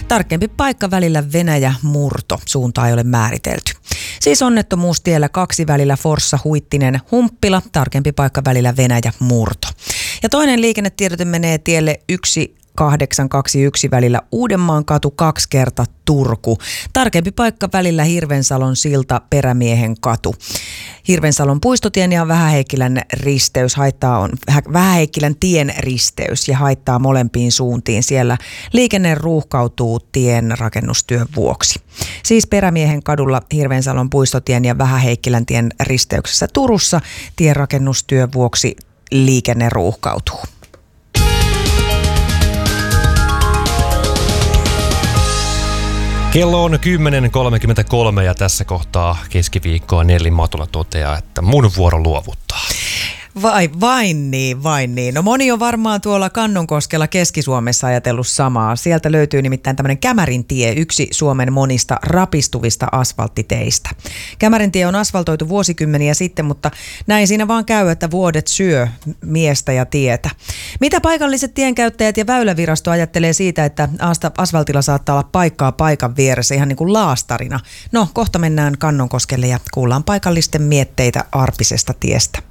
Tarkempi paikka välillä Venäjä-Murto. Suuntaa ei ole määritelty. Siis onnettomuustiellä 2 välillä Forssa-Huittinen-Humppila. Tarkempi paikka välillä Venäjä-Murto. Ja toinen liikennetiedote menee tielle 821 välillä Uudenmaan katu 2 kertaa Turku. Tarkempi paikka välillä Hirvensalon silta Perämiehen katu. Hirvensalon puistotien ja Vähäheikkilän risteys on Vähäheikkilän tien risteys ja haittaa molempiin suuntiin. Siellä liikenne ruuhkautuu tien rakennustyön vuoksi. Siis Perämiehen kadulla Hirvensalon puistotien ja Vähäheikkilän tien risteyksessä Turussa tien rakennustyön vuoksi liikenne ruuhkautuu. Kello on 10.33 ja tässä kohtaa keskiviikkoa Nelli Matula toteaa, että mun vuoro luovuttaa. Vain niin. No moni on varmaan tuolla Kannonkoskella Keski-Suomessa ajatellut samaa. Sieltä löytyy nimittäin tämmöinen Kämärintie, yksi Suomen monista rapistuvista asfalttiteistä. Kämärintie on asfaltoitu vuosikymmeniä sitten, mutta näin siinä vaan käy, että vuodet syö miestä ja tietä. Mitä paikalliset tienkäyttäjät ja Väylävirasto ajattelee siitä, että asfaltilla saattaa olla paikkaa paikan vieressä ihan niin kuin laastarina? No, kohta mennään Kannonkoskelle ja kuullaan paikallisten mietteitä arpisesta tiestä.